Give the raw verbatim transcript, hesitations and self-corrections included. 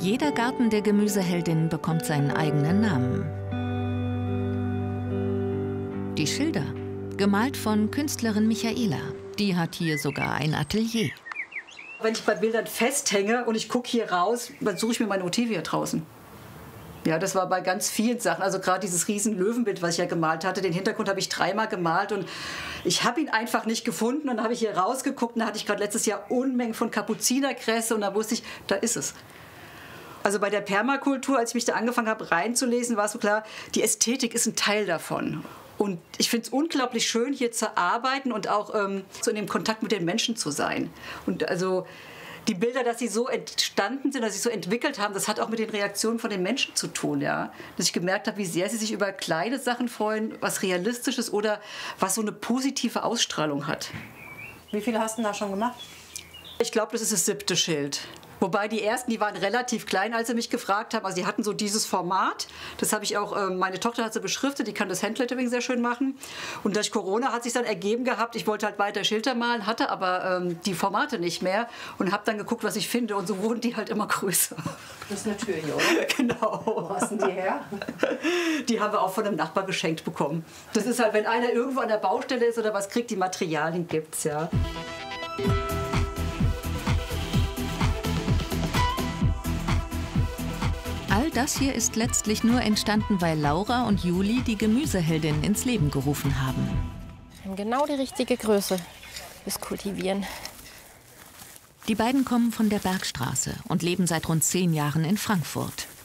Jeder Garten der Gemüseheldin bekommt seinen eigenen Namen. Die Schilder, gemalt von Künstlerin Michaela. Die hat hier sogar ein Atelier. Wenn ich bei Bildern festhänge und ich gucke hier raus, dann suche ich mir mein Motiv draußen. Ja, das war bei ganz vielen Sachen. Also gerade dieses riesen Löwenbild, was ich ja gemalt hatte, den Hintergrund habe ich dreimal gemalt und ich habe ihn einfach nicht gefunden. Und dann habe ich hier rausgeguckt und da hatte ich gerade letztes Jahr Unmengen von Kapuzinerkresse und da wusste ich, da ist es. Also bei der Permakultur, als ich mich da angefangen habe reinzulesen, war so klar, die Ästhetik ist ein Teil davon. Und ich finde es unglaublich schön, hier zu arbeiten und auch ähm, so in dem Kontakt mit den Menschen zu sein. Und also die Bilder, dass sie so entstanden sind, dass sie sich so entwickelt haben, das hat auch mit den Reaktionen von den Menschen zu tun. Ja? Dass ich gemerkt habe, wie sehr sie sich über kleine Sachen freuen, was Realistisches oder was so eine positive Ausstrahlung hat. Wie viele hast du da schon gemacht? Ich glaube, das ist das siebte Schild. Wobei die ersten, die waren relativ klein, als sie mich gefragt haben. Also die hatten so dieses Format. Das habe ich auch, äh, meine Tochter hat sie beschriftet, die kann das Handlettering sehr schön machen. Und durch Corona hat sich dann ergeben gehabt, ich wollte halt weiter Schilder malen, hatte aber ähm, die Formate nicht mehr und habe dann geguckt, was ich finde. Und so wurden die halt immer größer. Das ist eine Tür hier, oder? Genau. Wo hast denn die her? Die haben wir auch von einem Nachbar geschenkt bekommen. Das ist halt, wenn einer irgendwo an der Baustelle ist oder was kriegt, die Materialien gibt's, ja. All das hier ist letztlich nur entstanden, weil Laura und Juli die Gemüseheldin ins Leben gerufen haben. Wir haben genau die richtige Größe fürs Kultivieren. Die beiden kommen von der Bergstraße und leben seit rund zehn Jahren in Frankfurt.